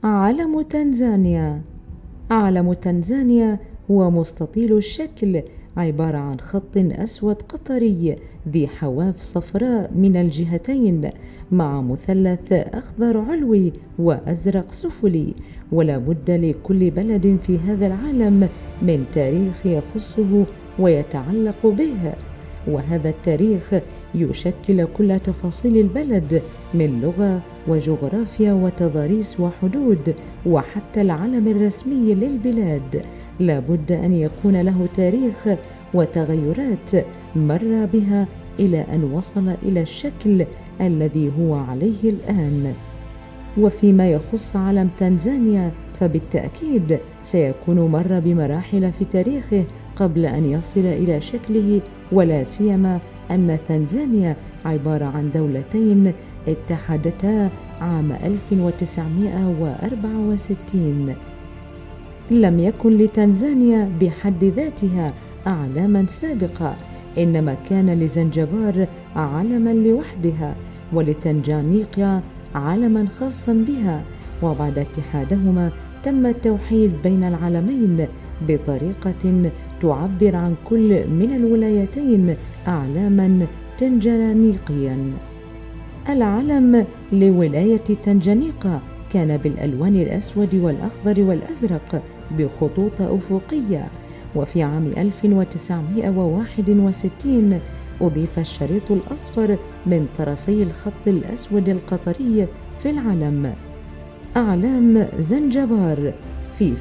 علم تنزانيا. علم تنزانيا هو مستطيل الشكل، عبارة عن خط أسود قطري ذي حواف صفراء من الجهتين، مع مثلث أخضر علوي وأزرق سفلي. ولا بد لكل بلد في هذا العالم من تاريخ يخصه ويتعلق به، وهذا التاريخ يشكل كل تفاصيل البلد من لغة وجغرافيا وتضاريس وحدود، وحتى العلم الرسمي للبلاد لا بد أن يكون له تاريخ وتغيرات مر بها إلى أن وصل إلى الشكل الذي هو عليه الآن. وفيما يخص علم تنزانيا فبالتأكيد سيكون مر بمراحل في تاريخه قبل أن يصل إلى شكله، ولا سيما أن تنزانيا عبارة عن دولتين اتحدتا عام 1964. لم يكن لتنزانيا بحد ذاتها أعلاما سابقة، إنما كان لزنجبار علما لوحدها، ولتنجانيقيا علما خاصا بها، وبعد اتحادهما تم التوحيد بين العلمين بطريقة تعبر عن كل من الولايتين أعلاما تنجانيقيا. العلم لولاية تنجانيقا كان بالألوان الأسود والأخضر والأزرق بخطوط أفقية، وفي عام 1961 أضيف الشريط الأصفر من طرفي الخط الأسود القطري في العلم. أعلام زنجبار